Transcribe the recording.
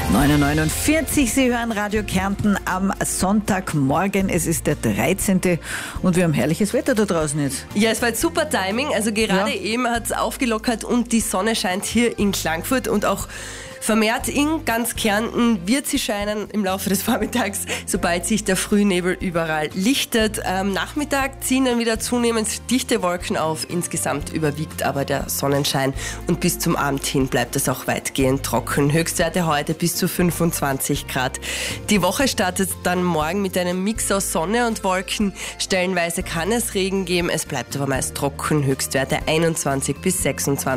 9:49 Uhr, Sie hören Radio Kärnten am Sonntagmorgen. Es ist der 13. und wir haben herrliches Wetter da draußen jetzt. Ja, es war jetzt super Timing. Also gerade eben hat es aufgelockert und die Sonne scheint hier in Klagenfurt und auch vermehrt in ganz Kärnten wird sie scheinen im Laufe des Vormittags, sobald sich der Frühnebel überall lichtet. Am Nachmittag ziehen dann wieder zunehmend dichte Wolken auf. Insgesamt überwiegt aber der Sonnenschein und bis zum Abend hin bleibt es auch weitgehend trocken. Höchstwerte heute bis zu 25 Grad. Die Woche startet dann morgen mit einem Mix aus Sonne und Wolken. Stellenweise kann es Regen geben, es bleibt aber meist trocken. Höchstwerte 21 bis 26